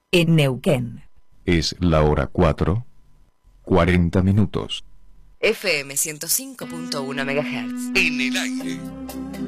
en Neuquén. Es la hora 4, 40 minutos. FM 105.1 MHz. En el aire.